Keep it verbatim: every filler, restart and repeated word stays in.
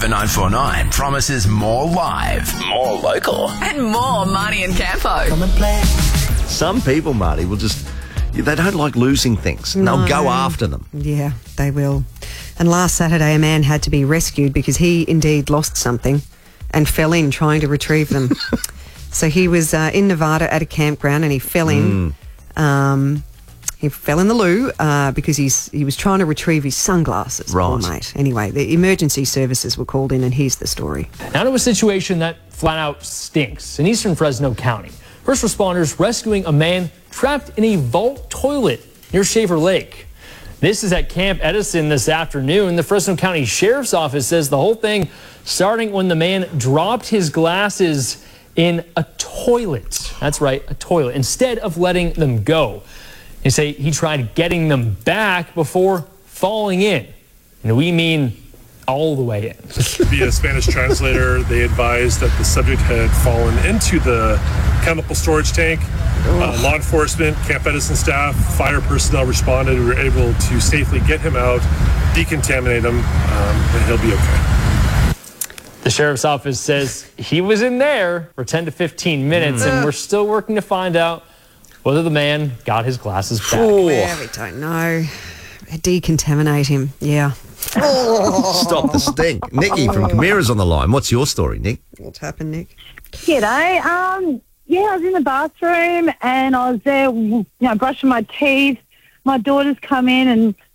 River nine four nine promises more live, more local, and more Marty and Campo. Come and play. Some people, Marty, will just, they don't like losing things. And No. they'll go after them. Yeah, they will. And last Saturday, a man had to be rescued because he indeed lost something and fell in trying to retrieve them. So he was uh, in Nevada at a campground and he fell in. Mm. Um, he fell in the loo uh, because he's he was trying to retrieve his sunglasses. Right. Poor mate. Anyway, the emergency services were called in and here's the story. Now to a situation that flat out stinks in eastern Fresno County. First responders rescuing a man trapped in a vault toilet near Shaver Lake. This is at Camp Edison this afternoon. The Fresno County Sheriff's Office says the whole thing starting when the man dropped his glasses in a toilet. That's right, a toilet, instead of letting them go. They say he tried getting them back before falling in. And we mean all the way in. Via Spanish translator, they advised that the subject had fallen into the chemical storage tank. Uh, law enforcement, Camp Edison staff, fire personnel responded. We were able to safely get him out, decontaminate him, um, and he'll be okay. The sheriff's office says he was in there for ten to fifteen minutes, mm. and we're still working to find out whether the man got his glasses back. Oh, yeah, we don't know. Decontaminate him, yeah. Stop the stink. Nikki from Camira's on the line. What's your story, Nick? What's happened, Nick? G'day. Um, yeah, I was in the bathroom and I was there, you know, brushing my teeth. My daughter's come in and